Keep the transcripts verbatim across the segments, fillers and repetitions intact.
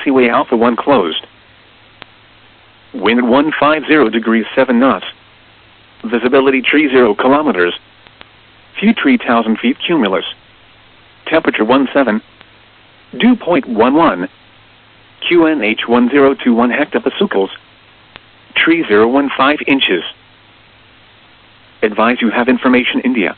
Taxiway Alpha one closed. Wind one five zero degrees seven knots. Visibility three zero kilometers. View three thousand feet cumulus. Temperature one seven. Dew point one one. Q N H one zero two one hectopascals. three zero one five inches. Advise you have information India.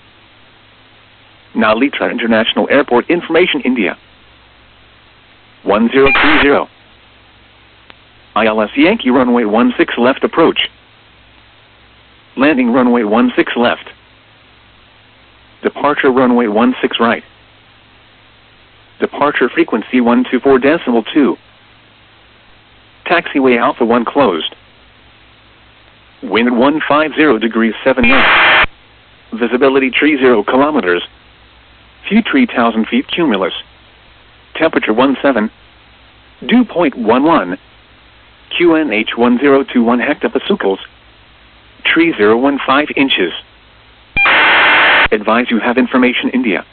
Nalitra International Airport information India. one zero three zero. I L S Yankee runway one six left approach. Landing runway one six left. Departure runway one six right. Departure frequency one two four decimal two. Taxiway Alpha one closed. Wind one five zero degrees seven knots. Visibility three zero kilometers. View three thousand feet cumulus. Temperature one seven. Dew point one one. Q N H one zero two one hectopascals. three zero one five inches. Advise you have information India.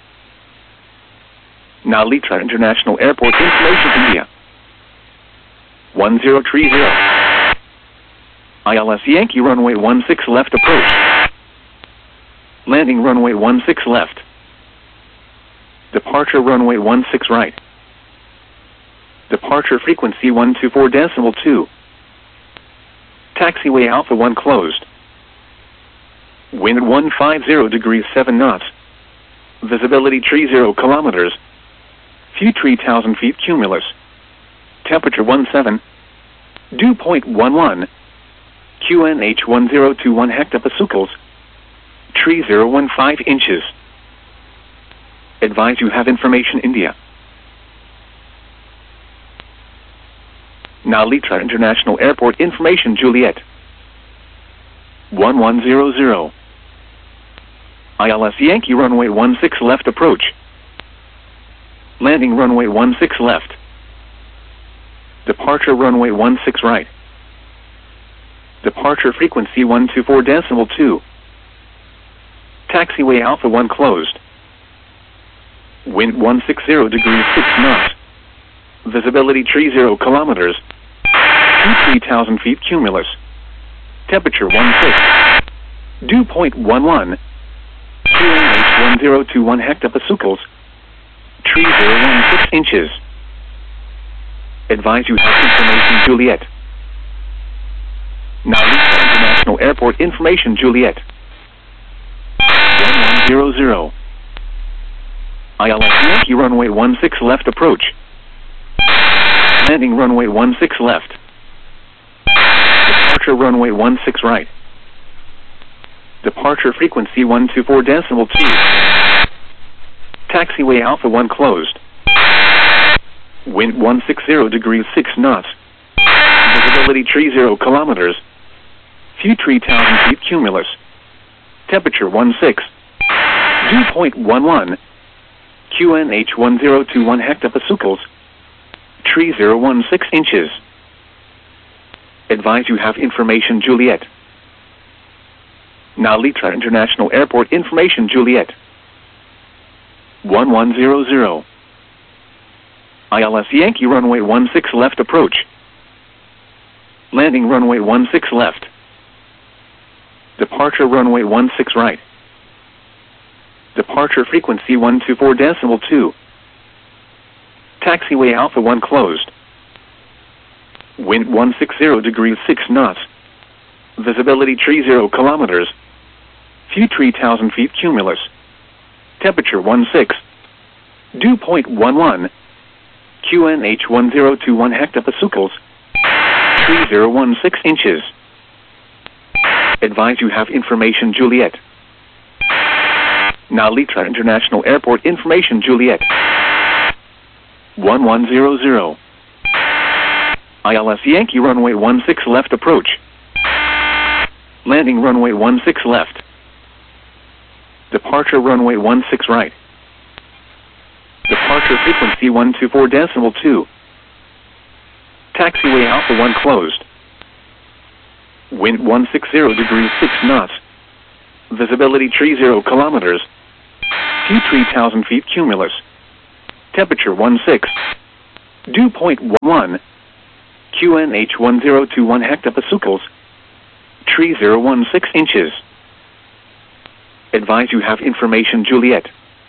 Nalitra International Airport information India. one zero three zero. I L S Yankee runway one six left approach. Landing runway one six left. Departure runway one six right. Departure frequency one two four decimal two. Taxiway Alpha one closed. Wind one five zero degrees seven knots. Visibility three zero kilometers. View three thousand feet cumulus. Temperature one seven. Dew point one one. Q N H one zero two one hectopascals. three zero one five inches. Advise you have information India. Nalitra International Airport information Juliet. one one zero zero. I L S Yankee runway one six left approach. Landing runway one six left. Departure runway one six right. Departure frequency one two four decimal two. Taxiway Alpha one closed. Wind one six zero degrees six knots. Visibility three zero kilometers. View three thousand feet cumulus. Temperature one six. Dew point one one. Q N H one zero two one hectopascals. three zero one six inches. Advise you have information Juliet. Nalitra International Airport information Juliet. one one zero zero. I L S Yankee runway one six left approach. Landing runway one six left. Departure runway one six right. Departure frequency one two four decimal two. Taxiway Alpha one closed. Wind one six zero degrees six knots. Visibility three zero kilometers. View three thousand feet cumulus. Temperature one six. Dew point one one. Q N H one zero two one hectopascals. three zero one six inches. Advise you have information Juliet. Nalitra International Airport information Juliet. one one zero zero. I L S Yankee runway one six left approach. Landing runway one six left. Departure runway one six right. Departure frequency one two four decimal two. Taxiway Alpha one closed. Wind one six zero degrees six knots. Visibility three zero kilometers. View three thousand feet cumulus. Temperature one six. Dew point one one. Q N H one zero two one hectopascals. three zero one six inches. Advise you have information Juliet. Nalitra International Airport information Juliet. one one zero zero. I L S Yankee runway one six left approach. Landing runway one six left. Departure runway one six right. Departure frequency one two four decimal two. Taxiway Alpha one closed. Wind one six zero degrees six knots. Visibility three zero kilometers. View three thousand feet cumulus. Temperature one six. Dew point one, Q N H one zero two one hectopascals, tree zero one six inches. Advise you have information Juliet.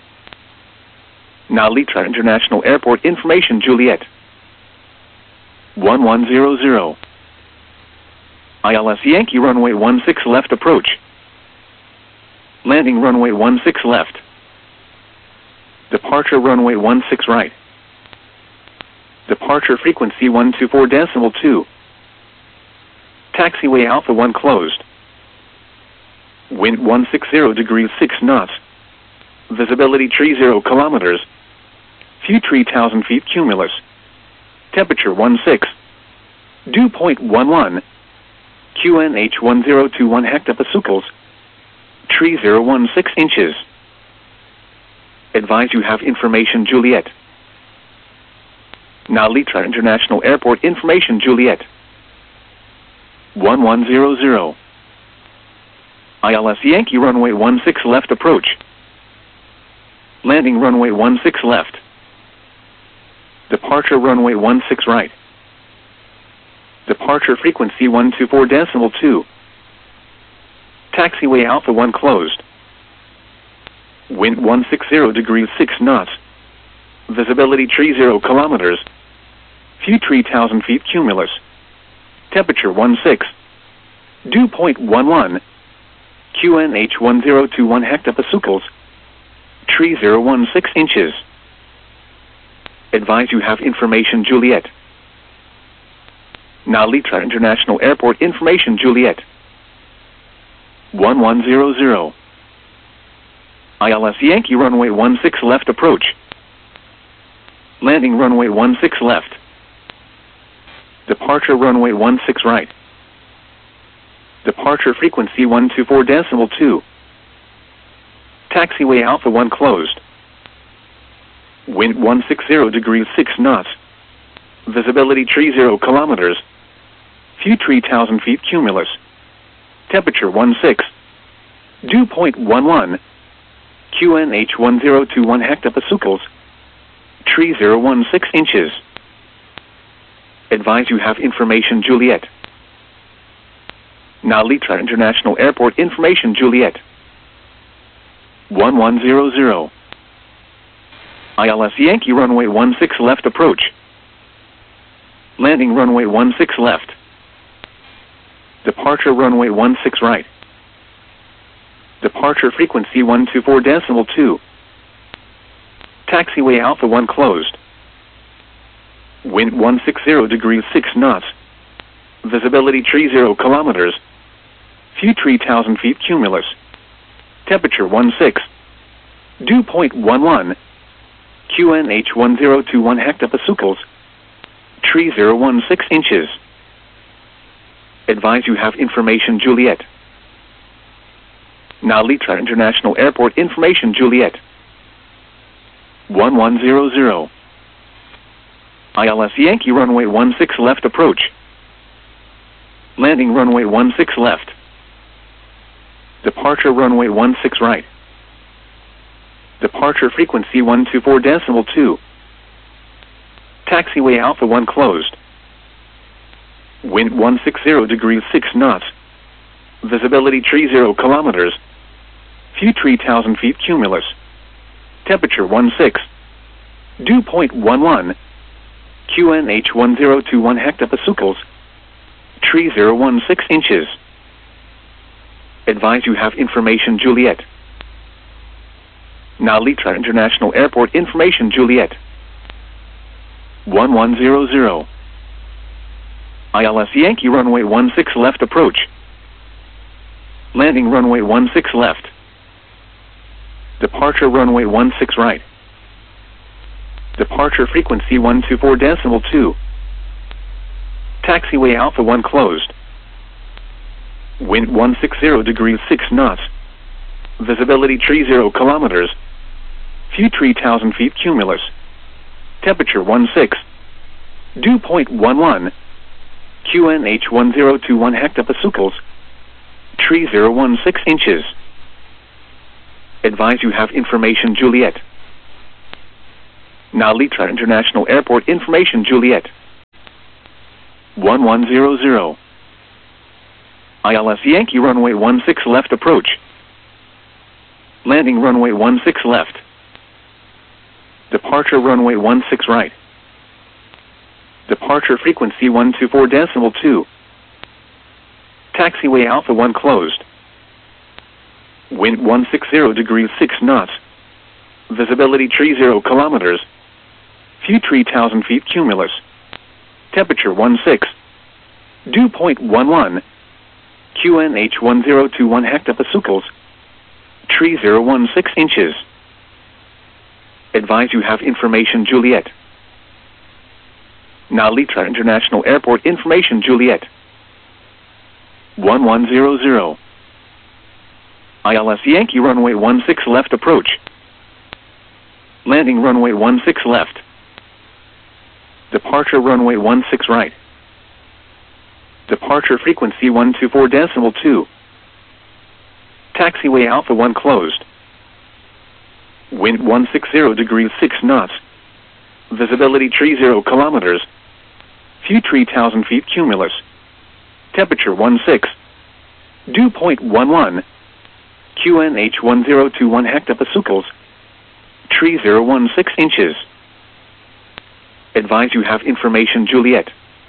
Nalitra International Airport information Juliet. one one zero zero. I L S Yankee runway one six left approach. Landing runway one six left. Departure runway one six right. Departure frequency one two four decimal two. Taxiway Alpha one closed. Wind one sixty degrees six knots. Visibility tree zero kilometers. View three thousand feet cumulus. Temperature one six. Dew point one one. Q N H one zero two one hectopascals. Tree zero one six inches. Advise you have information Juliet. Nalitra International Airport information Juliet. one one zero zero. I L S Yankee runway one six left approach. Landing runway one six left. Departure runway one six right. Departure frequency one two four decimal two. Taxiway Alpha one closed. Wind one sixty degrees six knots. Visibility tree zero kilometers. View three thousand feet cumulus. Temperature one six. Dew point one one. Q N H one zero two one hectopascals. Tree zero one six inches. Advise you have information Juliet. Nalitra International Airport information Juliet. one one zero zero. I L S Yankee runway one six left approach. Landing runway one six left. Departure runway one six right. Departure frequency one two four decimal two. Taxiway Alpha one closed. Wind one sixty degrees six knots. Visibility tree zero kilometers. View three thousand feet cumulus. Temperature one six. Dew point one one. Q N H one zero two one hectopascals. Tree zero one six inches. Advise you have information Juliet. Nalitra International Airport information Juliet. one one zero zero. I L S Yankee runway one six left approach. Landing runway one six left. Departure runway one six right. Departure frequency one two four decimal two. Taxiway Alpha one closed. Wind one sixty degrees six knots. Visibility tree zero kilometers. View three thousand feet cumulus. Temperature one six. Dew point one one. Q N H one zero two one hectopascals. Tree zero one six inches. Advise you have information Juliet. Nalitra International Airport information Juliet. one one zero zero. I L S Yankee runway one six left approach. Landing runway one six left. Departure runway one six right. Departure frequency one two four decimal two. Taxiway Alpha one closed. Wind one sixty degrees six knots. Visibility tree zero kilometers. View three thousand feet cumulus. Temperature one six. Dew point one one. Q N H one zero two one hectopascals. Tree zero one six inches. Advise you have information Juliet. Nalitra International Airport information Juliet. one one zero zero. I L S Yankee runway one six left approach. Landing runway one six left. Departure runway one six right. Departure frequency one two four decimal two. Taxiway Alpha one closed. Wind one sixty degrees six knots. Visibility tree zero kilometers. View three thousand feet cumulus. Temperature one six. Dew point one one. Q N H one zero two one hectopascals. Tree zero one six inches. Advise you have information Juliet. Now Litra International Airport information Juliet. one one zero zero. I L S Yankee runway one six left approach. Landing runway one six left. Departure runway one six right. Departure frequency one two four decimal two. Taxiway Alpha one closed. Wind one sixty degrees six knots. Visibility three zero kilometers. View three thousand feet cumulus. Temperature one six. Dew point one one. Q N H one zero two one hectopascals. three zero one six inches. Advise you have information Juliet. Now Litra International Airport information Juliet. one one zero zero. I L S Yankee runway one six left approach. Landing runway one six left. Departure runway one six right. Departure frequency one two four decimal two. Taxiway Alpha one closed. Wind one sixty degrees six knots. Visibility three zero kilometers. View three thousand feet cumulus. Temperature one six. Dew point one one. Q N H one zero two one hectopascals. three zero one six inches. Advise you have information Juliet.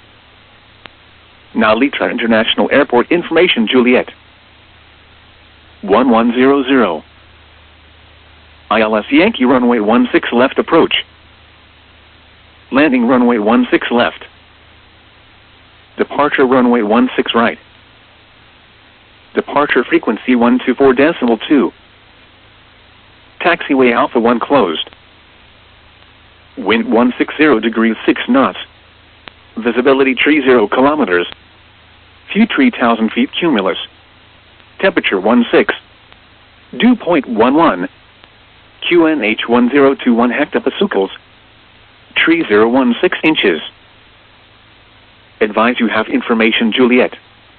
Now Litra International Airport information Juliet. one one zero zero. I L S Yankee runway one six left approach. Landing runway one six left. Departure runway one six right. Departure frequency one two four decimal two. Taxiway Alpha one closed. Wind one sixty degrees six knots. Visibility three zero kilometers. View three thousand feet cumulus. Temperature one six. Dew point one one. Q N H one zero two one hectopascals. three zero one six inches. Advise you have information Juliet.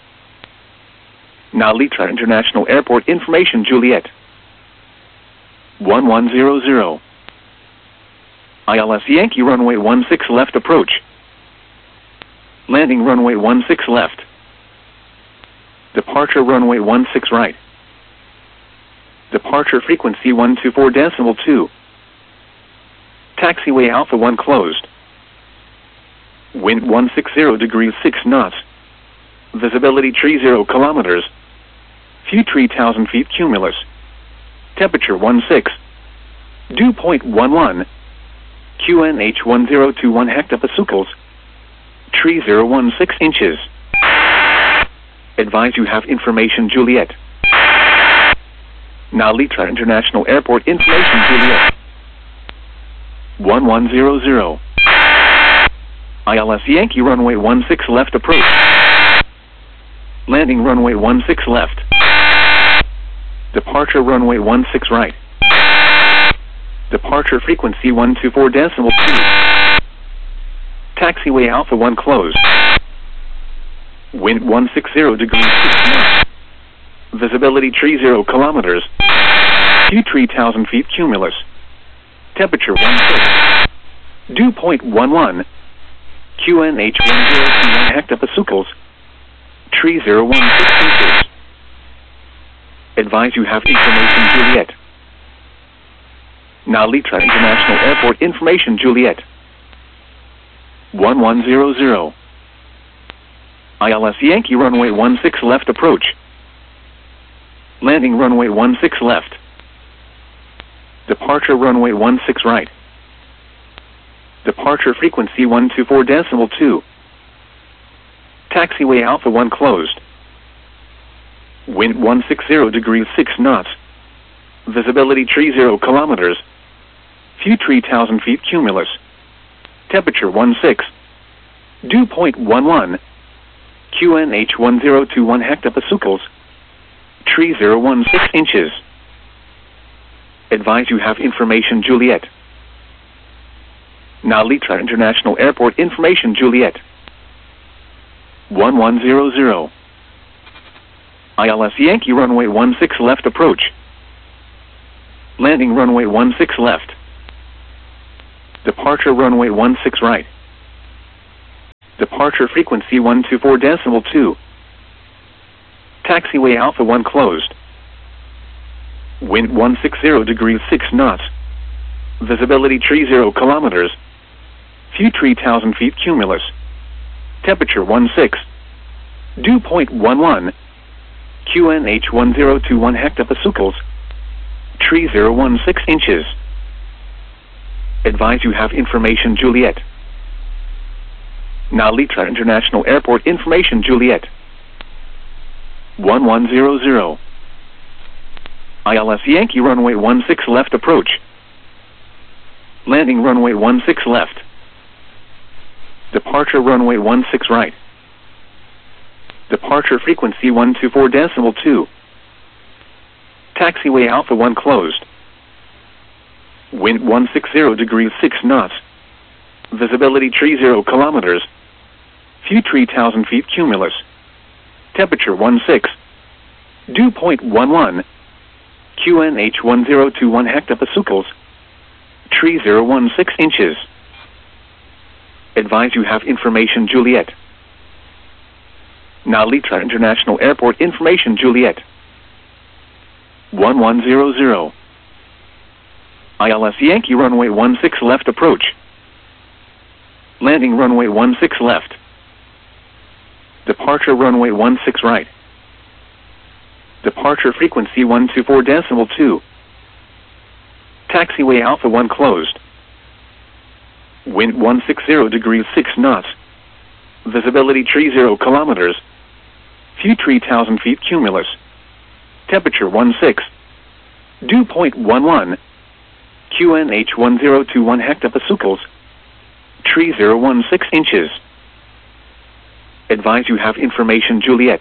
Now Litra International Airport information Juliet. one one zero zero. I L S Yankee runway one six left approach. Landing runway one six left. Departure runway one six right. Departure frequency one two four decimal two. Taxiway Alpha one closed. Wind one sixty degrees six knots. Visibility three zero kilometers. View three thousand feet cumulus. Temperature one six. Dew point one one. Q N H one zero two one hectopascals. three zero one six inches. Advise you have information Juliet. Now Litra International Airport information Juliet. one one zero zero. I L S Yankee runway one six left approach. Landing runway one six left. Departure runway one six right. Departure frequency one two four decimal two. Taxiway Alpha one closed. Wind one sixty degrees six knots. Visibility three zero kilometers. View three thousand feet cumulus. Temperature one six. Dew point one one. Q N H one zero two one hectopascals. three zero one six inches. Advise you have information Juliet. Now Litra International Airport information Juliet. one one zero zero. I L S Yankee runway one six left approach. Landing runway one six left. Departure runway one six right. Departure frequency one two four decimal two. Taxiway Alpha one closed. Wind one sixty degrees six knots. Visibility three zero kilometers. View three thousand feet cumulus. Temperature one six. Dew point one one. Q N H one zero two one hectopascals. three zero one six inches. Advise you have information Juliet. Now Litra International Airport information Juliet. one one zero zero. I L S Yankee runway one six left approach. Landing runway one six left. Departure runway one six right. Departure frequency one two four decimal two. Taxiway Alpha one closed. Wind one sixty degrees six knots. Visibility three zero kilometers. View three thousand feet cumulus. Temperature one six. Dew point one one. Q N H one zero two one hectopascals. three zero one six inches. Advise you have information Juliet. Now Litra International Airport information Juliet. one one zero zero. I L S Yankee runway one six left approach. Landing runway one six left. Departure runway one six right. Departure frequency one two four decimal two. Taxiway Alpha one closed. Wind one sixty degrees six knots. Visibility three zero kilometers. View three thousand feet cumulus. Temperature one six. Dew point one one. Q N H one zero two one hectopascals. three zero one six inches. Advise you have information Juliet. Now Litra International Airport information Juliet. one one zero zero. I L S Yankee runway one six left approach. Landing runway one six left. Departure runway one six right. Departure frequency one two four decimal two. Taxiway Alpha one closed. Wind one sixty degrees six knots. Visibility three zero kilometers. View three thousand feet cumulus. Temperature one six. Dew point one one. Q N H one zero two one hectopascals. three zero one six inches. Advise you have information Juliet.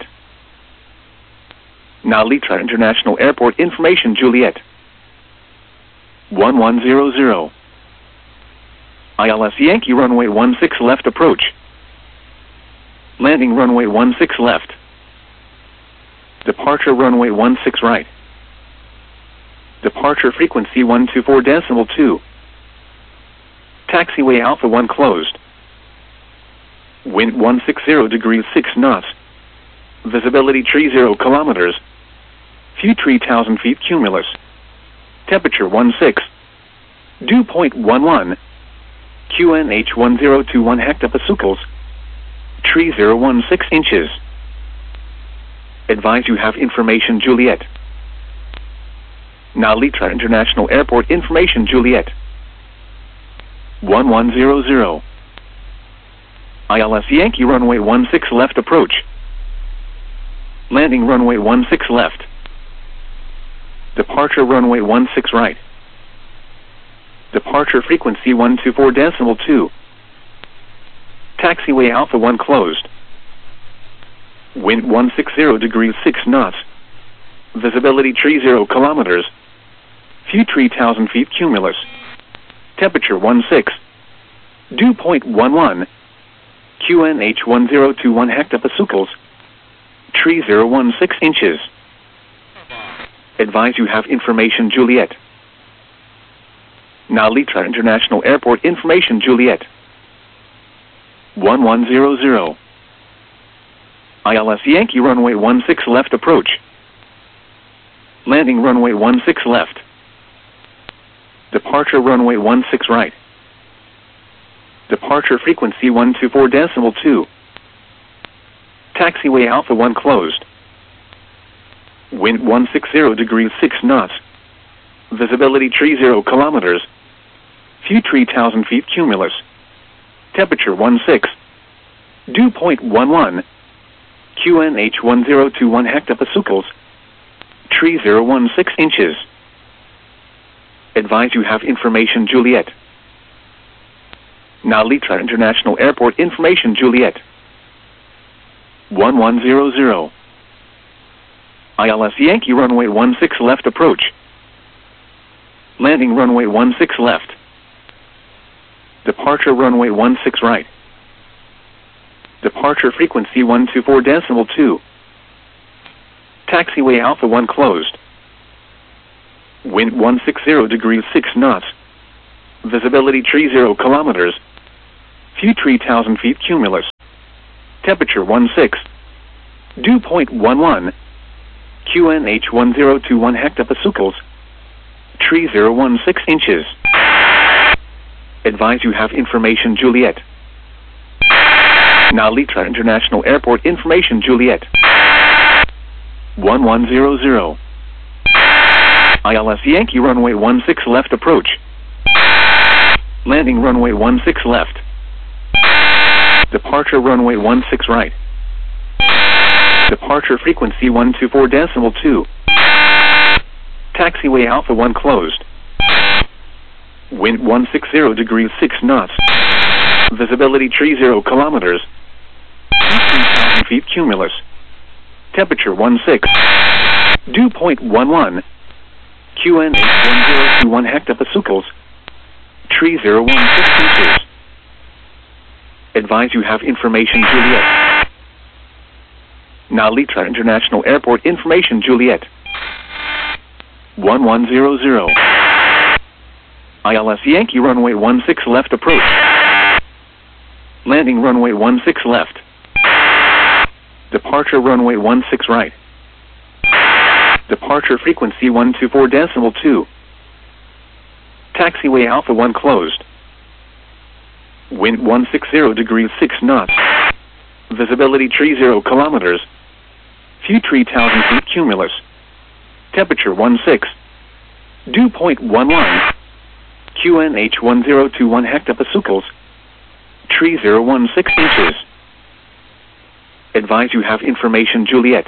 Now Litra International Airport information Juliet. one one zero zero. I L S Yankee runway one six left approach. Landing runway one six left. Departure runway one six right. Departure frequency one two four decimal two. Taxiway Alpha one closed. Wind one sixty degrees six knots. Visibility three zero kilometers. View three thousand feet cumulus. Temperature one six. Dew point one one. Q N H one zero two one hectopascals. three zero one six inches. Advise you have information Juliet. Now Litra International Airport information Juliet. one one zero zero. I L S Yankee runway one six left approach. Landing runway one six left. Departure runway one six right. Departure frequency one two four decimal two. Taxiway Alpha one closed. Wind one sixty degrees six knots. Visibility three zero kilometers. View three thousand feet cumulus. Temperature one six. Dew point one one. Q N H one zero two one hectopascals. three zero one six inches. Advise you have information Juliet. Now Litra International Airport information Juliet. one one zero zero. I L S Yankee runway one six left approach. Landing runway one six left. Departure runway one six right. Departure frequency one two four decimal two. Taxiway Alpha one closed. Wind one sixty degrees six knots. Visibility three zero kilometers. View three thousand feet cumulus. Temperature one six. Dew point one one. Q N H one zero two one hectopascals. three zero one six inches. Advise you have information Juliet. Now Litra International Airport information Juliet. one one zero zero. I L S Yankee runway one six left approach. Landing runway one six left. Departure runway one six right. Departure frequency one two four decimal two. Taxiway Alpha one closed. Wind one sixty degrees six knots. Visibility tree zero kilometers. View three thousand feet cumulus. Temperature one six. Dew point one one. Q N H one zero two one hectopascals. Tree zero one six inches. Advise you have information Juliet. Now Litra International Airport information Juliet. one one zero zero. I L S Yankee runway one six left approach. Landing runway one six left. Departure runway one six right. Departure frequency one two four decimal two. Taxiway Alpha one closed. Wind one sixty degrees six knots. Visibility tree zero kilometers. three thousand feet cumulus. Temperature one six. Dew point one one. Q N H one zero two one hectopascals. Tree zero one six inches. Advise you have information Juliet. Now Litra International Airport information Juliet. one one zero zero. I L S Yankee runway one six left approach. Landing runway one six left. Departure runway one six right. Departure frequency one two four decimal two. Taxiway Alpha one closed. Wind one sixty degrees six knots. Visibility tree zero kilometers. View three thousand feet cumulus. Temperature one six. Dew point one one. Q N H one zero two one hectopascals. Tree zero one six inches. Advise you have information Juliet.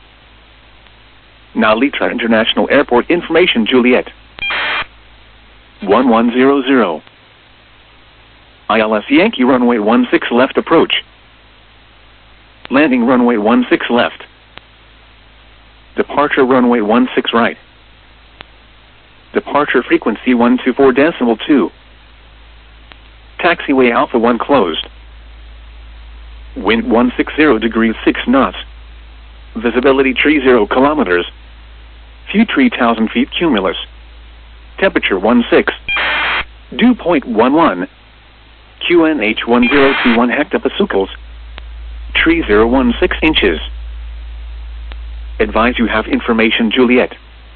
Now Litra International Airport information Juliet. one one zero zero. I L S Yankee runway one six left approach. Landing runway one six left. Departure runway one six right. Departure frequency one two four decimal two. Taxiway Alpha one closed. Wind one sixty degrees six knots. Visibility tree zero kilometers. View three thousand feet cumulus. Temperature one six. Dew point one one. Q N H one zero two one hectopascals. Tree zero one six inches. Advise you have information Juliet.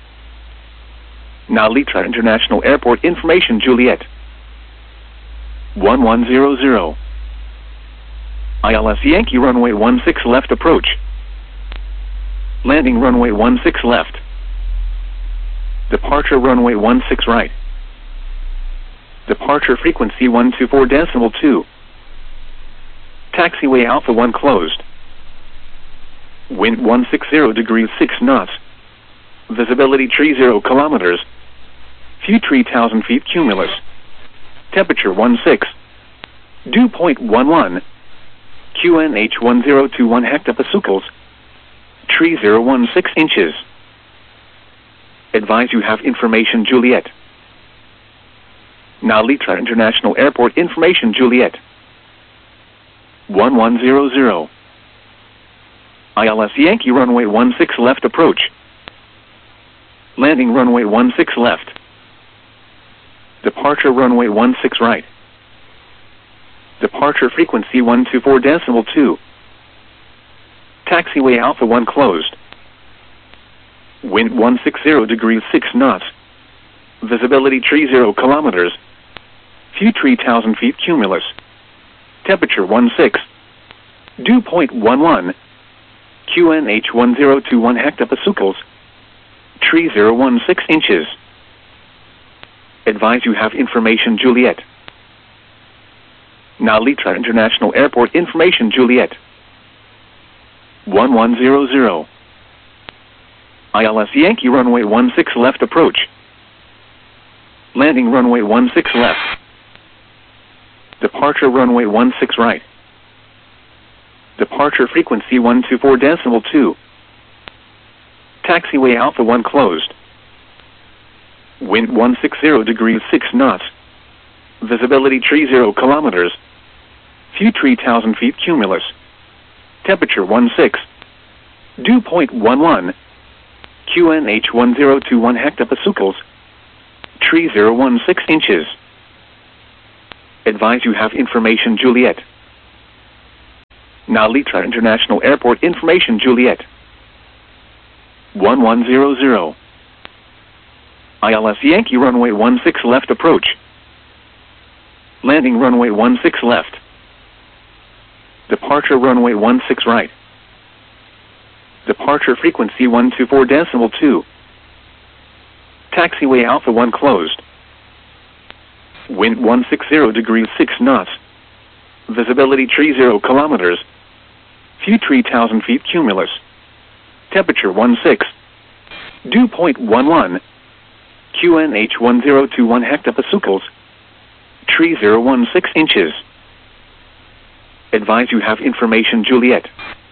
Now Litra International Airport information Juliet. one one zero zero. I L S Yankee runway one six left approach. Landing runway one six left. Departure runway one six right. Departure frequency one two four decimal two. Taxiway Alpha one closed. Wind one sixty degrees six knots. Visibility tree zero kilometers. View three thousand feet cumulus. Temperature one six. Dew point one one. Q N H one zero two one hectopascals. Tree zero one six inches. Advise you have information Juliet. Now Litra International Airport information Juliet. one one zero zero. I L S Yankee runway one six left approach. Landing runway one six left. Departure runway one six right. Departure frequency one two four decimal two. Taxiway Alpha one closed. Wind one sixty degrees six knots. Visibility tree zero kilometers. View three thousand feet cumulus. Temperature one six. Dew point one one. Q N H one zero two one hectopascals. Tree zero one six inches. Advise you have information Juliet. Now Litra International Airport information Juliet. one one zero zero. I L S Yankee runway one six left approach. Landing runway one six left. Departure runway one six right. Departure frequency one two four decimal two. Taxiway Alpha one closed. Wind one sixty degrees six knots. Visibility tree zero kilometers. View three thousand feet cumulus. Temperature one six. Dew point one one. Q N H one zero two one hectopascals. Tree zero one six inches. Advise you have information Juliet. Nalitra International Airport information Juliet. one one zero zero. I L S Yankee runway one six left approach. Landing runway one six left. Departure runway one six right. Departure frequency one two four decimal two. Taxiway Alpha one closed. Wind one sixty degrees six knots. Visibility three zero kilometers. View three thousand feet cumulus. Temperature one six. Dew point one one. Q N H one zero two one hectopascals. three zero one six inches. Advise you have information Juliet.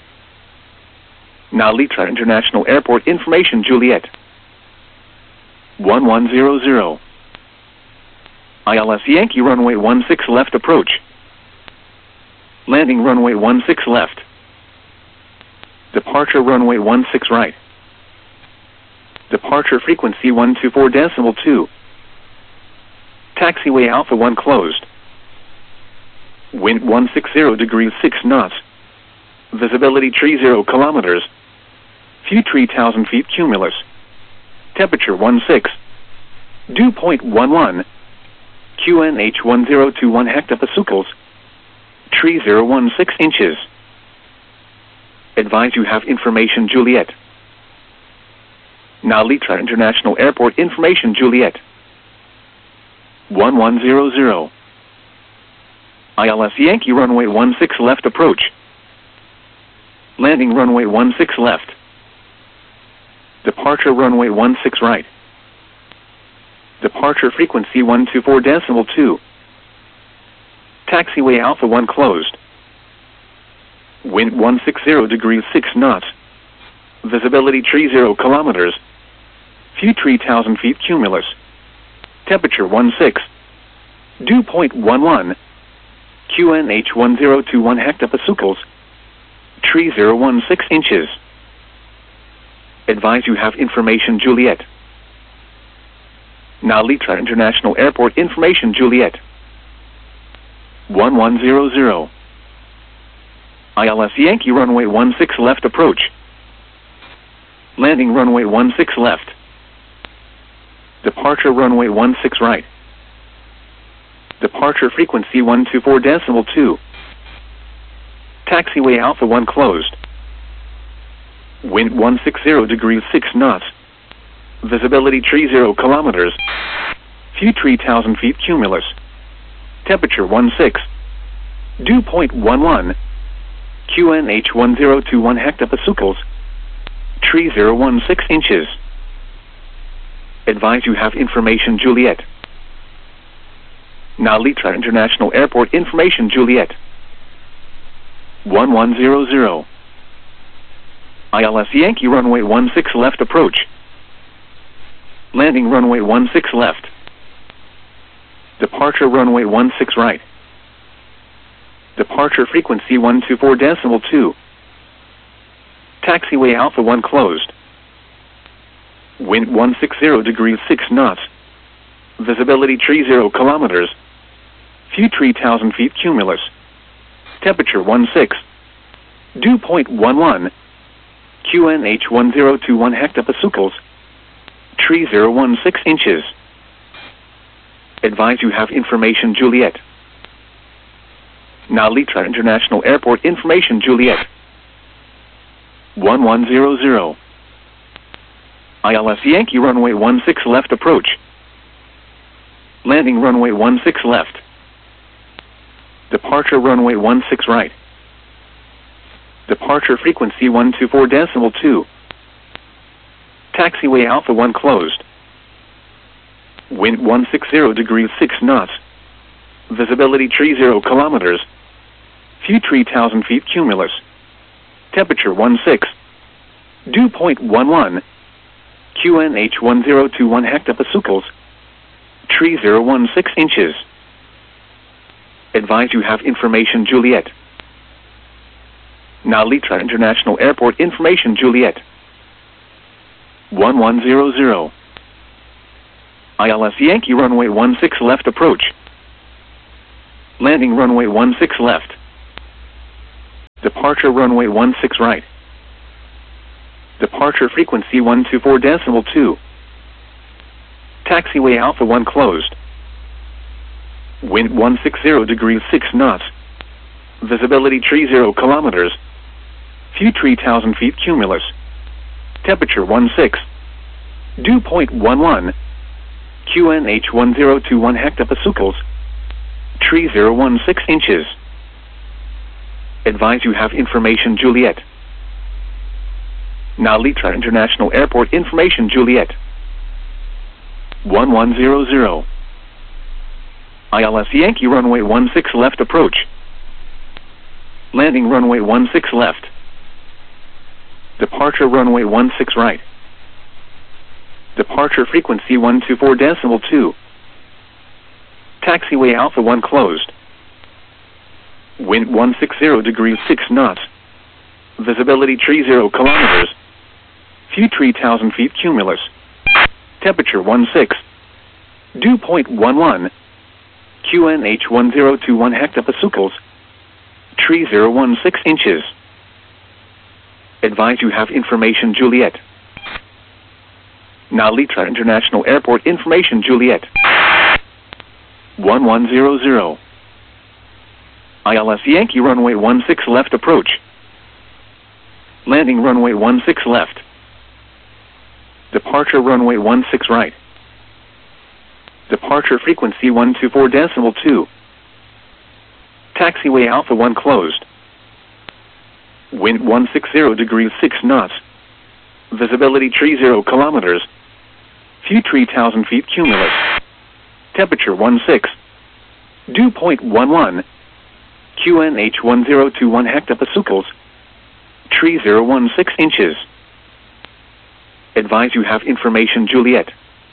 Nalitra International Airport information Juliet. one one zero zero. I L S Yankee runway one six left approach. Landing runway one six left. Departure runway one six right. Departure frequency one two four decimal two. Taxiway Alpha one closed. Wind one sixty degrees six knots. Visibility three zero kilometers. View three thousand feet cumulus. Temperature one six. Dew point one one. Q N H one zero two one hectopascals. three zero one six inches. Advise you have information Juliet. Nalitra International Airport information Juliet. one one zero zero. I L S Yankee runway one six left approach. Landing runway one six left. Departure runway one six right. Departure frequency one two four decimal two. Taxiway Alpha one closed. Wind one sixty degrees six knots. Visibility three zero kilometers. View three thousand feet cumulus. Temperature one six. Dew point one one. Q N H one zero two one hectopascals. three zero one six inches. Advise you have information Juliet. Nalitra International Airport information Juliet. one one zero zero. I L S Yankee runway one six left approach. Landing runway one six left. Departure runway one six right. Departure frequency one two four decimal two. Taxiway Alpha one closed. Wind one sixty degrees six knots. Visibility three zero kilometers. View three thousand feet cumulus. Temperature one six. Dew point one one. Q N H one zero two one hectopascals. three zero one six inches. Advise you have information Juliet. Nalitra International Airport information Juliet. one one zero zero. I L S Yankee runway one six left approach. Landing runway one six left. Departure runway one six right. Departure frequency one two four decimal two. Taxiway Alpha one closed. Wind one sixty degrees six knots. Visibility three zero kilometers. View three thousand feet cumulus. Temperature one six. Dew point one one. Q N H one zero two one hectopascals. three zero one six inches. Advise you have information Juliet. Nalitra International Airport information Juliet. one one zero zero. I L S Yankee runway one six left approach. Landing runway one six left. Departure runway one six right. Departure frequency one two four decimal two. Taxiway Alpha one closed. Wind one sixty degrees six knots. Visibility three zero kilometers. View three thousand feet cumulus. Temperature one six. Dew point one one. Q N H one zero two one hectopascals. three zero one six inches. Advise you have information Juliet. Nalitra International Airport information Juliet. one one zero zero. I L S Yankee runway one six left approach. Landing runway one six left. Departure runway one six right. Departure frequency one two four decimal two. Taxiway Alpha one closed. Wind one sixty degrees six knots. Visibility three zero kilometers. View three thousand feet cumulus. Temperature one six. Dew point one one. Q N H one zero two one hectopascals. three zero one six inches. Advise you have information Juliet. Now Litra International Airport information Juliet. one one zero zero. I L S Yankee runway one six left approach. Landing runway one six left. Departure runway one six right. Departure frequency one two four decimal two. Taxiway Alpha one closed. Wind one sixty degrees six knots. Visibility three zero kilometers. View three thousand feet cumulus. Temperature one six. Dew point one one. Q N H one zero two one hectopascals. three zero one six inches. Advise you have information Juliet. Now Litra International Airport information Juliet. one one zero zero. I L S Yankee runway one six left approach. Landing runway one six left. Departure runway one six right. Departure frequency one two four decimal two. Taxiway Alpha one closed. Wind one sixty degrees six knots. Visibility three zero kilometers. View three thousand feet cumulus. Temperature one six. Dew point one one. Q N H one zero two one hectopascals. three zero one six inches. Advise you have information Juliet.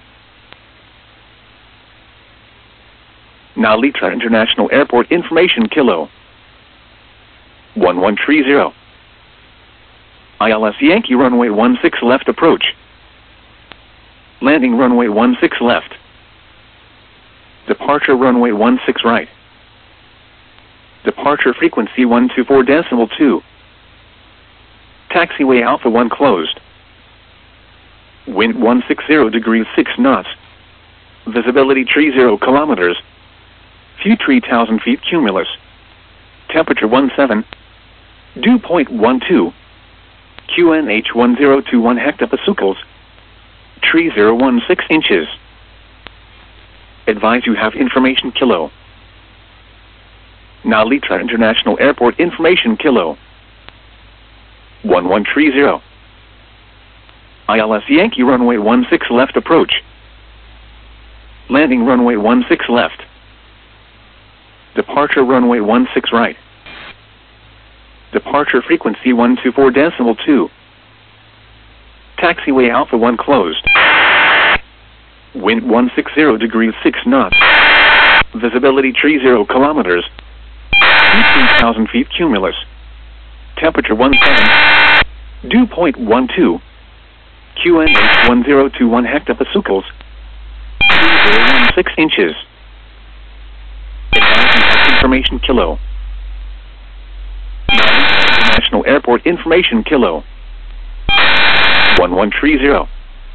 Now Litra International Airport information Kilo. one one three zero. I L S Yankee runway one six left approach. Landing runway one six left. Departure runway one six right. Departure frequency one two four decimal two. Taxiway Alpha one closed. Wind one sixty degrees six knots. Visibility three zero kilometers. View three thousand feet cumulus. Temperature one seven. Dew point one two. Q N H one zero two one hectopascals. three zero one six inches. Advise you have information Kilo. Now Litra International Airport information Kilo. one one three zero. I L S Yankee runway one six left approach. Landing runway one six left. Departure runway one six right. Departure frequency one two four decimal two. Taxiway Alpha one closed. Wind one sixty degrees six knots. Visibility three zero kilometers. three thousand feet cumulus. Temperature one seven. Dew point one two. Q N H one zero two one hectopascals. three zero one six inches. Advise you have information Kilo. International Airport information Kilo. one one three zero.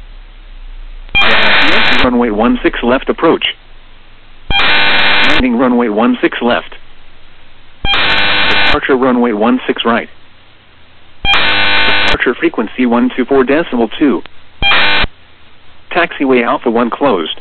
Runway one six left approach. Landing runway one six left. Departure runway one six right. Departure frequency one two four decimal two. Taxiway Alpha one closed.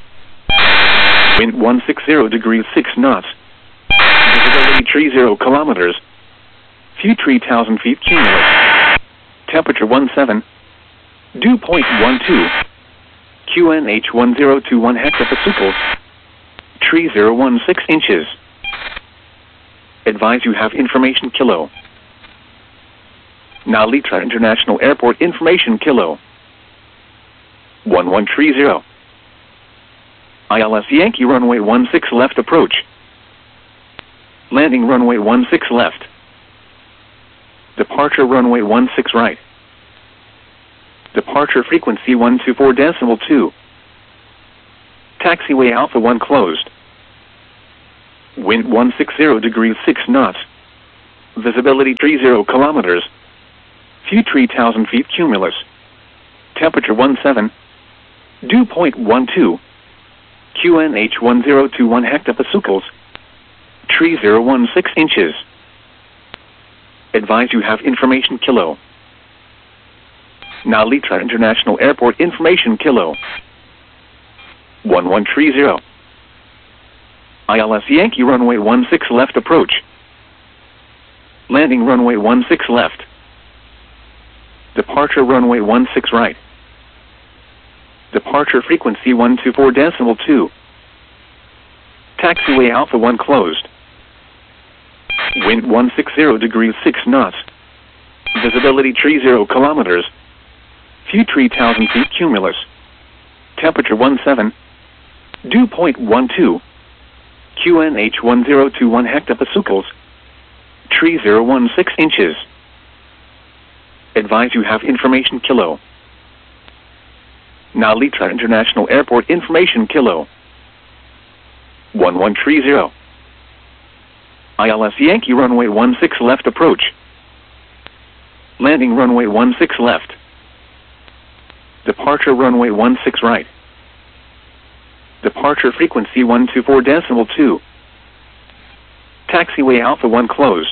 Wind one sixty degrees six knots. Visibility three zero kilometers. View three thousand feet cumulus. Temperature one seven. Dew point one two. Q N H one zero two one hectopascals. three zero one six inches. Advise you have information Kilo. Now Litra International Airport information Kilo. one one three zero. I L S Yankee runway one six left approach. Landing runway one six left. Departure runway one six right. Departure frequency one two four decimal two. Taxiway Alpha one closed. Wind one sixty degrees six knots. Visibility thirty kilometers. View three thousand feet cumulus. Temperature seventeen. Dew point one two. Q N H one zero two one hectopascals. three thousand sixteen inches. Advise you have information kilo. Now Litra International Airport information kilo. one one three zero. I L S Yankee runway one six left approach. Landing runway one six left. Departure runway one six right. Departure frequency one two four decimal two. Taxiway Alpha one closed. Wind one sixty degrees six knots. Visibility thirty kilometers. View three thousand feet cumulus. Temperature seventeen. Dew point one two. Q N H one zero two one hectopascals. three thousand sixteen inches. Advise you have information kilo. Now Litra International Airport information kilo. one one three zero. I L S Yankee runway one six left approach. Landing runway one six left. Departure runway one six right. Departure frequency one two four decimal two. Taxiway Alpha one closed.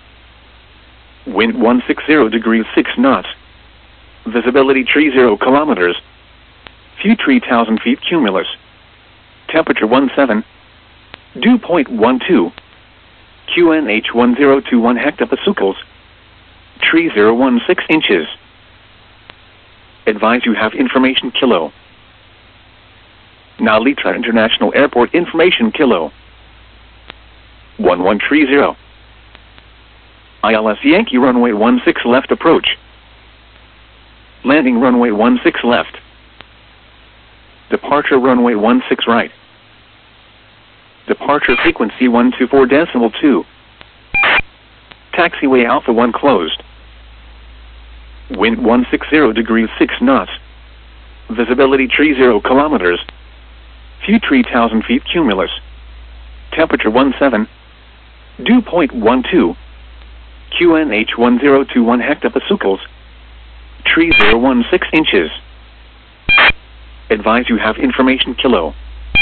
Wind one sixty degrees six knots. Visibility thirty kilometers. View three thousand feet cumulus. Temperature seventeen. Dew point one two. Q N H one zero two one hectopascals. three thousand sixteen inches. Advise you have information kilo. Now Litra International Airport information kilo. one one three zero. I L S Yankee runway one six left approach. Landing runway one six left. Departure runway one six right. Departure frequency one two four decimal two. Taxiway Alpha one closed. Wind one sixty degrees six knots. Visibility thirty kilometers. View three thousand feet cumulus. Temperature seventeen. Dew point one two. Q N H one zero two one hectopascals. three thousand sixteen inches. Advise you have information kilo.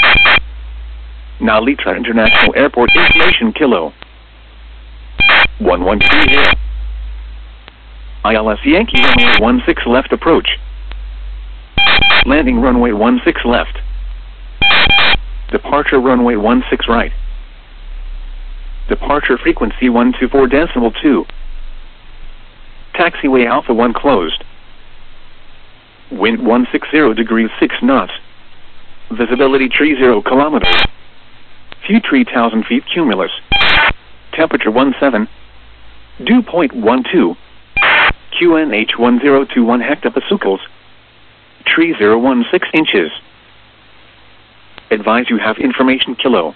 Now Litra International Airport information kilo. one one three zero. I L S Yankee runway one six left approach. Landing runway one six left. Departure runway one six right. Departure frequency one two four decimal two. Taxiway Alpha one closed. Wind one sixty degrees six knots. Visibility thirty kilometers. View three thousand feet cumulus. Temperature seventeen. Dew point one two. Q N H one zero two one hectopascals. three thousand sixteen inches. Advise you have information kilo.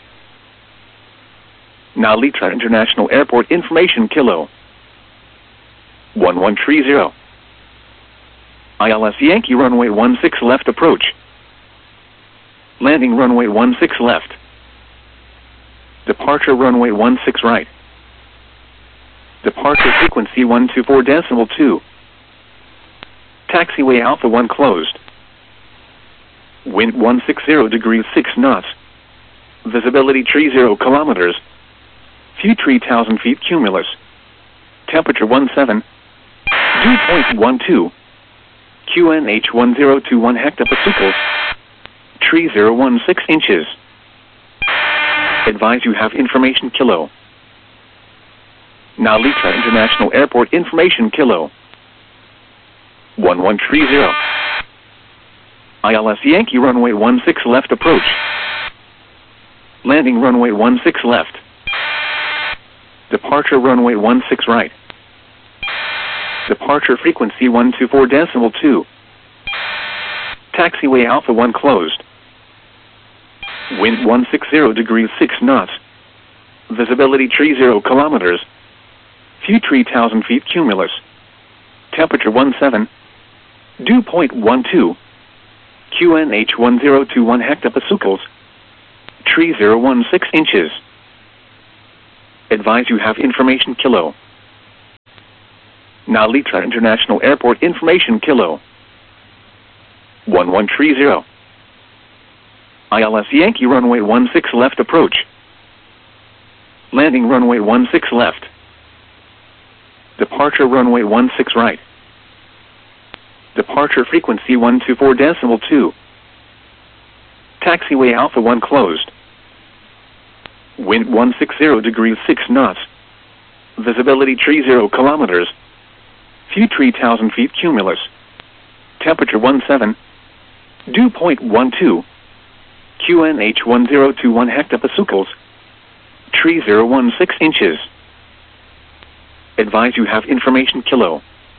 Now Litra International Airport information kilo. one one three zero. I L S Yankee runway one six left approach. Landing runway one six left. Departure runway one six right. Departure frequency one two four decimal two. Taxiway Alpha one closed. Wind one sixty degrees six knots. Visibility thirty kilometers. View three thousand feet cumulus. Temperature seventeen. Dew point one two. Q N H one zero two one hectopascals. three thousand sixteen inches. Advise you have information kilo. Now Litra International Airport information kilo. one one three zero. I L S Yankee runway one six left approach. Landing runway one six left. Departure runway one six right. Departure frequency one two four decimal two. Taxiway Alpha one closed. Wind one sixty degrees six knots. Visibility thirty kilometers. View three thousand feet cumulus. Temperature seventeen. Dew point one two. Q N H one zero two one hectopascals. three thousand sixteen inches. Advise you have information Kilo. Nalitra International Airport information Kilo. one one three zero. I L S Yankee runway one six left approach. Landing runway one six left. Departure runway one six right. Departure frequency one two four decimal two. Taxiway Alpha one closed. Wind one sixty degrees six knots. Visibility three zero kilometers. View three thousand feet cumulus. Temperature one seven. Dew point one two. Q N H one zero two one hectopascals. three zero one six inches. Advise you have information Kilo.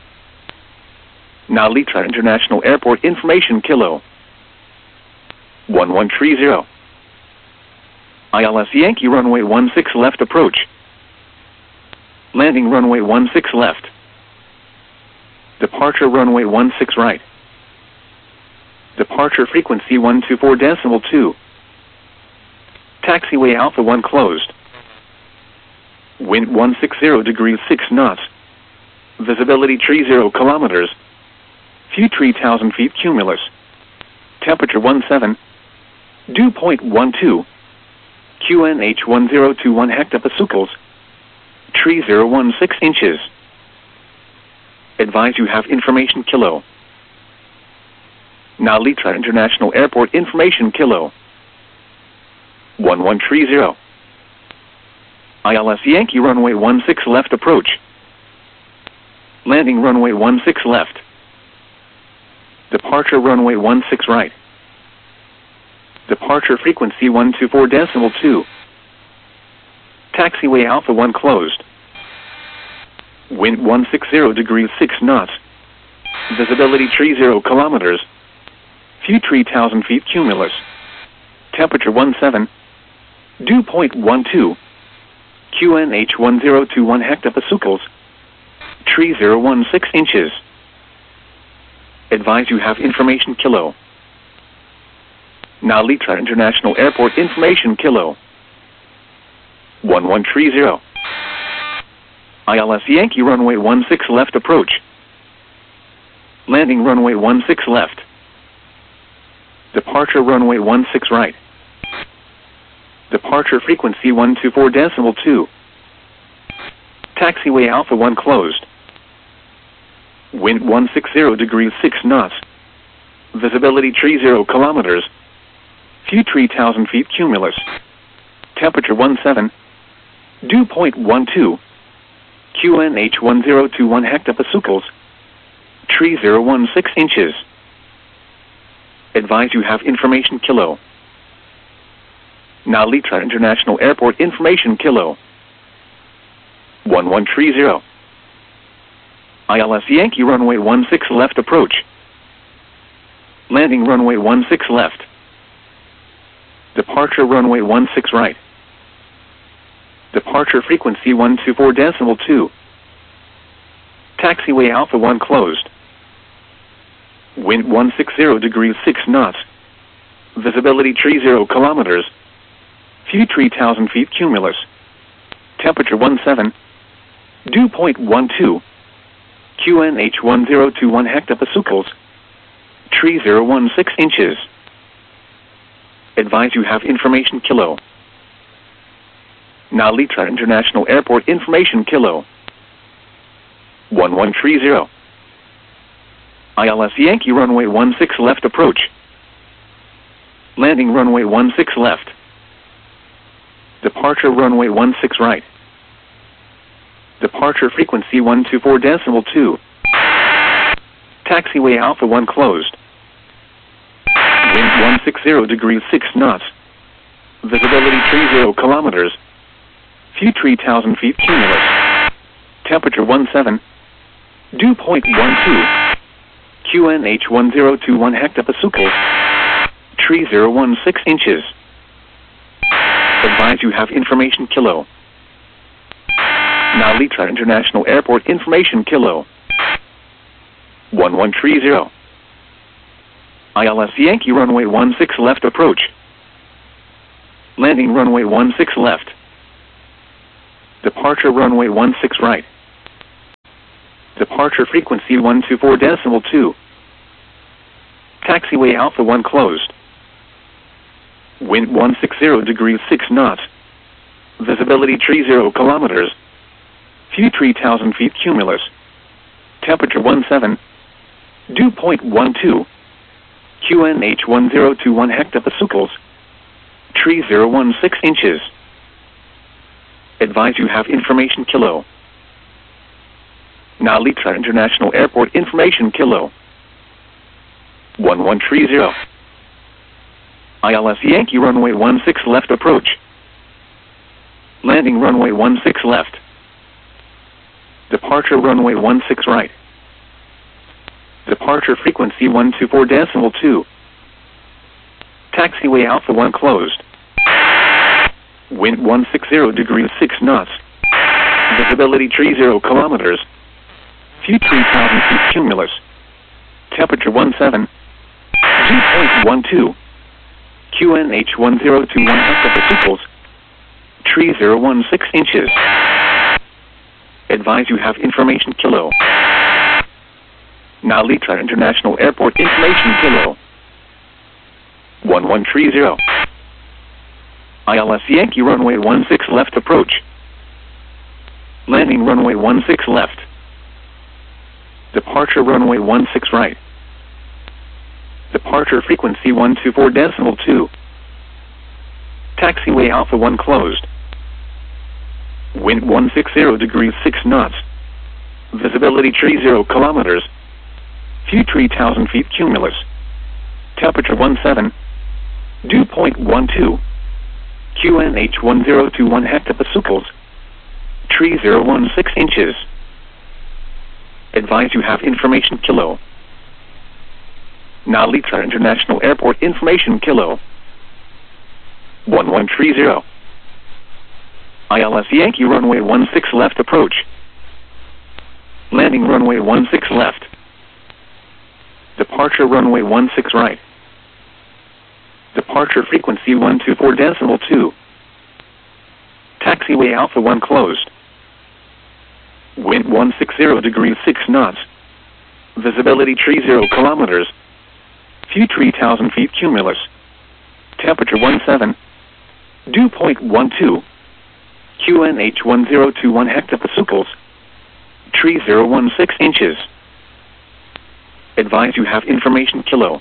Nalitra International Airport information Kilo. one one three zero. I L S Yankee runway one six left approach. Landing runway one six left. Departure runway one six right. Departure frequency one two four decimal two. Taxiway Alpha one closed. Wind one sixty degrees six knots. Visibility three zero kilometers. View three thousand feet cumulus. Temperature one seven. Dew point one two. Q N H one zero two one hectopascals. three zero one six inches. Advise you have information Kilo. Nalitra International Airport information Kilo. one one three zero. I L S Yankee runway one six left approach. Landing runway one six left. Departure runway one six right. Departure frequency one two four decimal two. Taxiway Alpha one closed. Wind one sixty degrees six knots. Visibility three zero kilometers. View three thousand feet cumulus. Temperature one seven. Dew point one two. Q N H one zero two one hectopascals. three zero one six inches. Advise you have information Kilo. Nalitra International Airport information Kilo. one one three zero. I L S Yankee runway one six left approach. Landing runway one six left. Departure runway one six right. Departure frequency one two four decimal two. Taxiway Alpha one closed. Wind one sixty degrees six knots. Visibility three zero kilometers. View three thousand feet cumulus. Temperature one seven. Dew point one two. Q N H one zero two one hectopascals. three zero one six inches. Advise you have information Kilo. Nalitra International Airport information Kilo. one one three zero. I L S Yankee runway one six left approach. Landing runway one six left. Departure runway one six right. Departure frequency one two four decimal two. Taxiway Alpha one closed. Wind one sixty degrees six knots. Visibility three zero kilometers. View three thousand feet cumulus. Temperature one seven. Dew point one two. Q N H one zero two one hectopascals. three zero one six inches. Advise you have information Kilo. Nalitra International Airport information Kilo. one one three zero. I L S Yankee runway one six left approach. Landing runway one six left. Departure runway one six right. Departure frequency one two four decimal two. Taxiway Alpha one closed. Wind one sixty degrees six knots. Visibility three zero kilometers. View three thousand feet cumulus. Temperature one seven. Dew point one two. Q N H one zero two one hectopascals. three zero one six inches. Advise you have information Kilo. Nalitra International Airport information Kilo. one one three zero. I L S Yankee runway one six left approach. Landing runway one six left. Departure runway one six right. Departure frequency one two four decimal two. Taxiway Alpha one closed. Wind one sixty degrees six knots. Visibility three zero kilometers. View three thousand feet cumulus. Temperature one seven. Dew point one two. Q N H one zero two one hectopascals. three zero one six inches. Advise you have information kilo. Nalitra International Airport information kilo. one one three zero. I L S Yankee runway one six left approach. Landing runway one six left. Departure runway one six right. Departure frequency one two four decimal two. Taxiway Alpha one closed. Wind one sixty degrees six knots. Visibility three zero kilometers. View three thousand feet cumulus. Temperature one seven. Dew point one two. Q N H one zero two one hectopascals. three zero one six inches. Advise you have information kilo. Nalitra International Airport information kilo. one one three zero. I L S Yankee runway one six left approach. Landing runway one six left. Departure runway one six right. Departure frequency one two four decimal two. Taxiway Alpha one closed. Wind one sixty degrees six knots. Visibility three zero kilometers. View three thousand feet cumulus. Temperature one seven. Dew point one two. Q N H one zero two one hectopascals. three zero one six inches. Advise you have information kilo. Nalitra International Airport information kilo. one one three zero. I L S Yankee runway one six left approach. Landing runway one six left. Departure runway one six right. Departure frequency one two four decimal two. Taxiway Alpha one closed. Wind one sixty degrees six knots. Visibility three zero kilometers. View three thousand feet cumulus. Temperature one seven. Dew point one two. Q N H one zero two one hectopascals. three zero one six inches. Advise you have information kilo.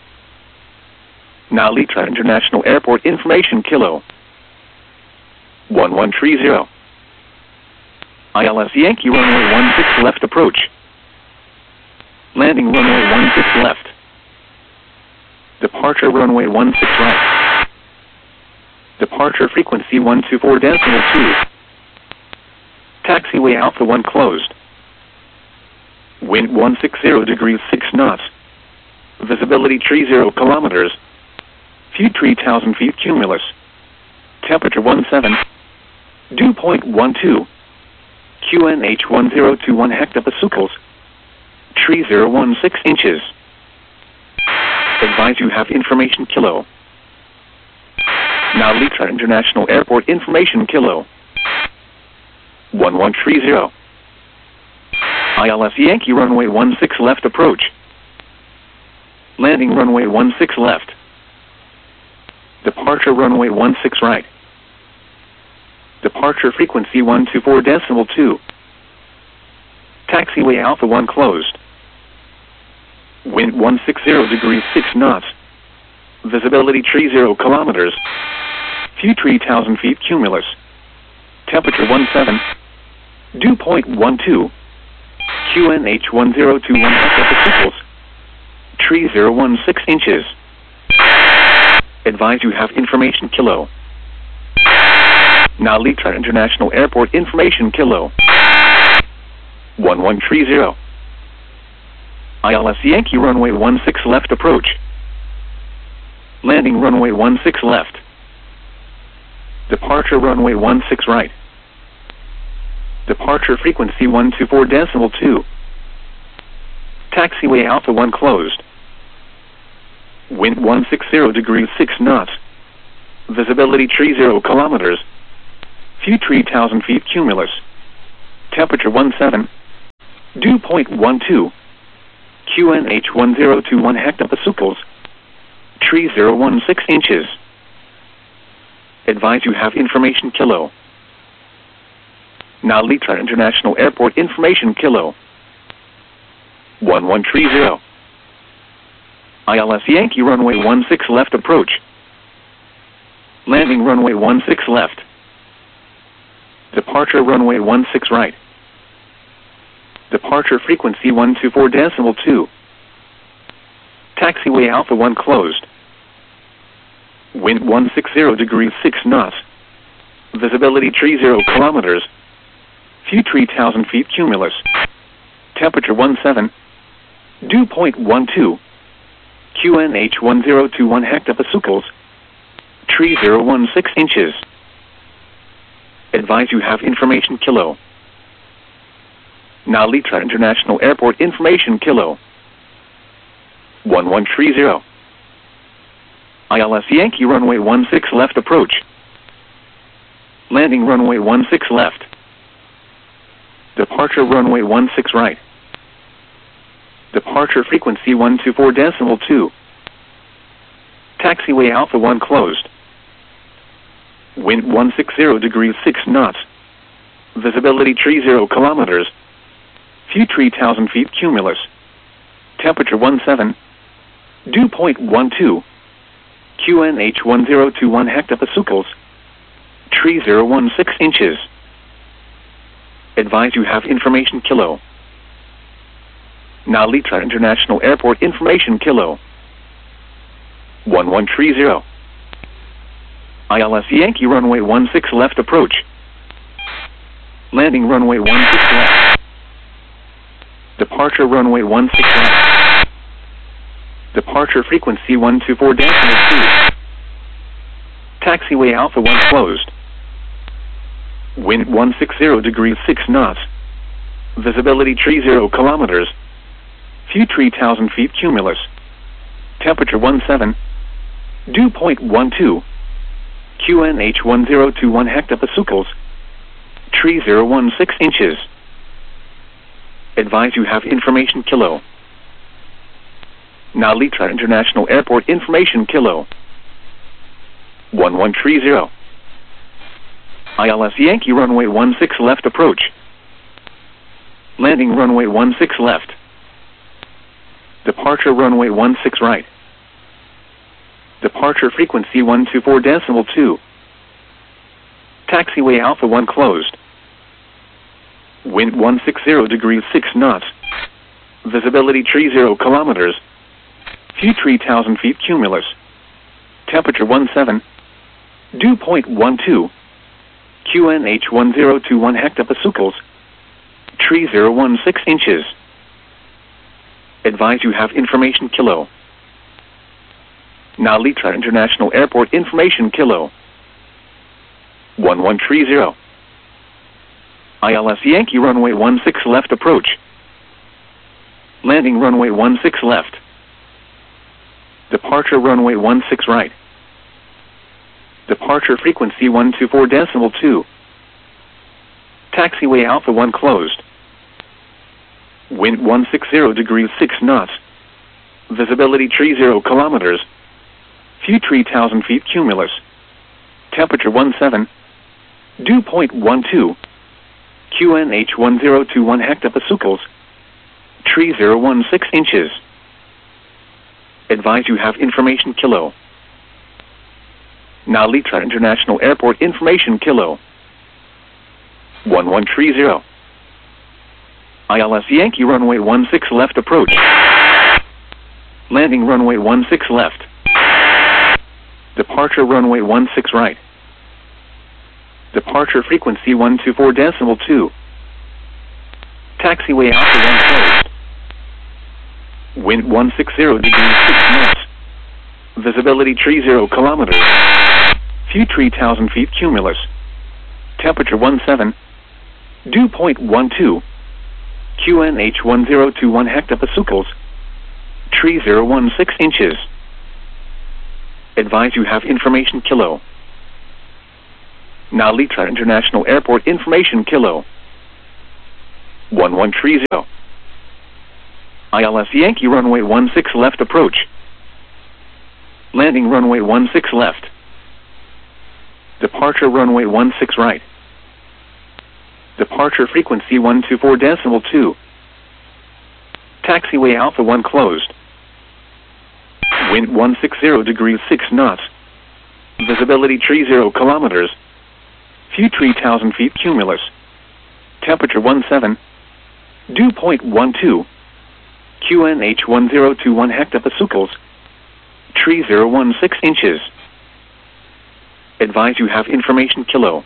Nalitra International Airport information kilo. one one three zero. I L S Yankee runway one six left approach. Landing runway one six left. Departure runway one six right. Departure frequency one two four decimal two. Taxiway Alpha one closed. Wind one sixty degrees six knots. Visibility three zero kilometers. View three thousand feet cumulus. Temperature one seven. Dew point one two. Q N H one zero two one hectopascals. three zero one six inches. Advise you have information kilo. Nalitra International Airport information kilo. one one three zero. I L S Yankee runway one six left approach. Landing runway one six left. Departure runway one six right. Departure frequency one two four decimal two. Taxiway Alpha one closed. Wind one sixty degrees six knots. Visibility three zero kilometers. View three thousand feet cumulus. Temperature one seven. Dew point one two. Q N H one zero two one hectopascals. three zero one six inches. Advise you have information kilo. Nalitra International Airport information kilo. one one three zero. I L S Yankee runway one six left approach. Landing runway one six left. Departure runway one six right. Departure frequency one two four decimal two. Taxiway Alpha one closed. Wind one sixty degrees six knots. Visibility three zero kilometers. View three thousand feet cumulus. Temperature one seven. Dew point one two. Q N H one zero two one hectopascals. Tree zero one six inches. Advise you have information kilo. Now Litra International Airport information kilo. one one three zero. I L S Yankee runway one six left approach. Landing runway one six left. Departure runway one six right. Departure frequency one two four decimal two. Taxiway Alpha one closed. Wind one sixty degrees six knots. Visibility three zero kilometers. View three thousand feet cumulus. Temperature one seven. Dew point one two. Q N H one zero two one hectopascals. Tree zero one six inches. Advise you have information kilo. Now Litra International Airport information kilo. one one three zero. I L S Yankee runway one six left approach. Landing runway one six left. Departure runway one six right. Departure frequency one two four decimal two. Taxiway Alpha one closed. Wind one sixty degrees six knots. Visibility three zero kilometers. View three thousand feet cumulus. Temperature one seven. Dew point one two. Q N H one zero two one hectopascals. Tree zero one six inches. Advise you have information kilo. Now Litra International Airport information kilo. one one three zero. I L S Yankee runway one six left approach. Landing runway one six left. Departure runway one six left. Departure frequency one two four decimal two. Taxiway Alpha one closed. Wind one sixty degrees six knots. Visibility three zero kilometers. View three thousand feet cumulus. Temperature one seven. Dew point one two. Q N H one zero two one hectopascals. Tree zero one six inches. Advise you have information kilo. Now Litra International Airport information kilo. one one three zero. I L S Yankee runway one six left approach. Landing runway one six left. Departure runway one six right. Departure frequency one two four decimal two. Taxiway Alpha one closed. Wind one sixty degrees six knots. Visibility three zero kilometers. View three thousand feet cumulus. Temperature one seven. Dew point one two. Q N H one zero two one hectopascals. Tree zero one six inches. Advise you have information kilo. Now Litra International Airport information kilo. one one three zero. I L S Yankee runway one six left approach. Landing runway one six left. Departure runway one six right. Departure frequency one two four decimal two. Taxiway Alpha one closed. Wind one sixty degrees six knots. Visibility three zero kilometers. View three thousand feet cumulus. Temperature one seven. Dew point one two. Q N H one zero two one hectopascals. Tree zero one six inches. Advise you have information kilo. Now Litra International Airport information kilo. one one three zero. I L S Yankee runway one six left approach. Landing runway one six left. Departure runway one six right. Departure frequency one two four decimal two. Taxiway Alpha one closed. Wind one sixty degrees six knots. Visibility three zero kilometers. View three thousand feet cumulus. Temperature one seven. Dew point one two. Q N H one zero two one hectopascals. Tree zero one six inches. Advise you have information kilo. Narita International Airport information kilo. one one three zero. I L S Yankee runway one six left approach. Landing runway one six left. Departure runway one six right. Departure frequency one two four decimal two. Taxiway Alpha one closed. Wind one sixty degrees six knots. Visibility three zero kilometers. View three thousand feet cumulus. Temperature one seven. Dew point one two. Q N H one zero two one hectopascals. three zero one six inches. Advise you have information kilo.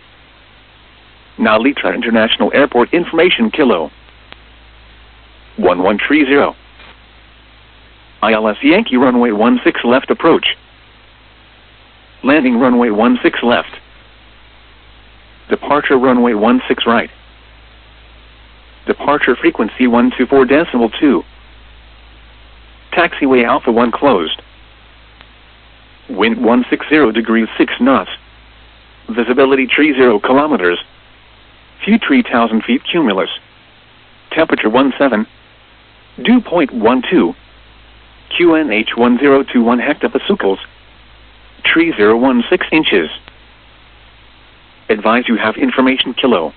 Narita International Airport information kilo. one one three zero. I L S Yankee runway one six left approach. Landing runway one six left. Departure runway one six right. Departure frequency one two four decimal two. Taxiway Alpha one closed. Wind one sixty degrees six knots. Visibility three zero kilometers. View three thousand feet cumulus. Temperature one seven. Dew point one two. Q N H one zero two one hectopascals. three zero one six inches. Advise you have information kilo.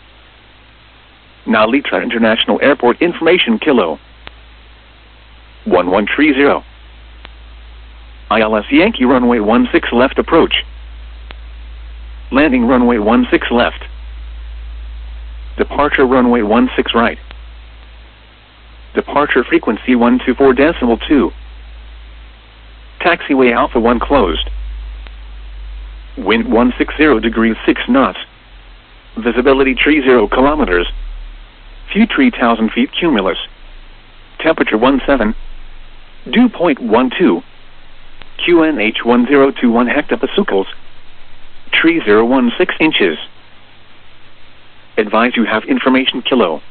Narita International Airport information kilo. one one three zero. I L S Yankee runway one six left approach. Landing runway one six left. Departure runway one six right. Departure frequency one two four decimal two. Taxiway Alpha one closed. Wind one sixty degrees six knots. Visibility three zero kilometers. View three thousand feet cumulus. Temperature one seven. Dew point one two. Q N H one zero two one hectopascals. three zero one six inches. Advise you have information kilo.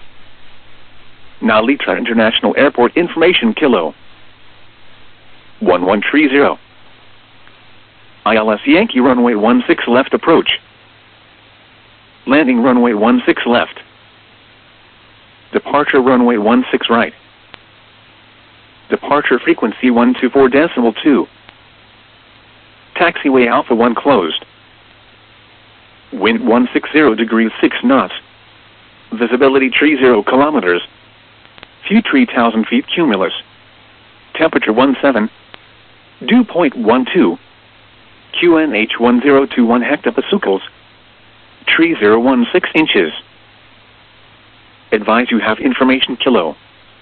Narita International Airport information kilo. one one three zero. I L S Yankee runway one six left approach. Landing runway one six left. Departure runway one six right. Departure frequency one two four decimal two. Taxiway Alpha one closed. Wind one sixty degrees six knots. Visibility three zero kilometers. View three thousand feet cumulus. Temperature one seven. Dew point one two. Q N H one zero two one hectopascals. three zero one six inches. Advise you have information kilo.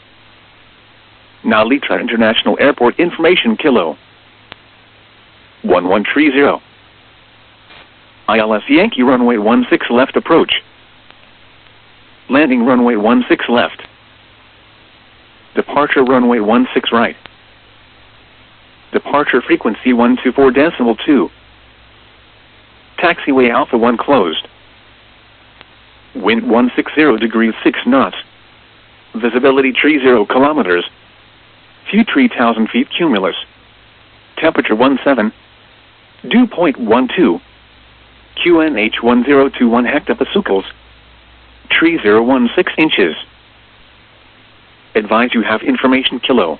Narita International Airport information kilo. one one three zero. I L S Yankee runway one six left approach. Landing runway one six left. Departure runway one six right. Departure frequency one two four decimal two. Taxiway Alpha one closed. Wind one sixty degrees six knots. Visibility three zero kilometers. View three thousand feet cumulus. Temperature one seven. Dew point one two. Q N H one zero two one hectopascals. three zero one six inches. Advise you have information kilo.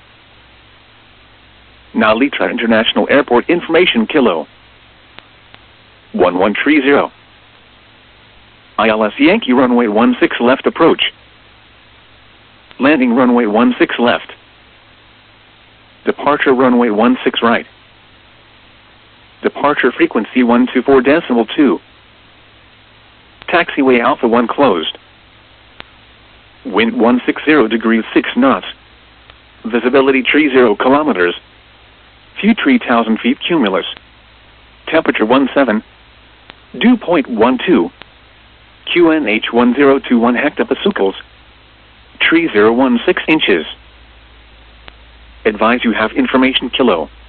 Narita International Airport information kilo. one one three zero. I L S Yankee runway one six left approach. Landing runway one six left. Departure runway one six right. Departure frequency one two four decimal two. Taxiway Alpha one closed. Wind one sixty degrees six knots. Visibility three zero kilometers. View three thousand feet cumulus. Temperature one seven. Dew point one two. Q N H one zero two one hectopascals. three zero one six inches. Advise you have information kilo.